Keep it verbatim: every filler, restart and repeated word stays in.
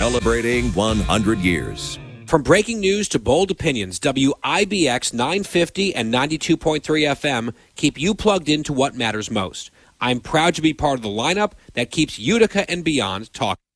celebrating one hundred years. From breaking news to bold opinions, W I B X nine fifty and ninety-two point three F M keep you plugged into what matters most. I'm proud to be part of the lineup that keeps Utica and beyond talking.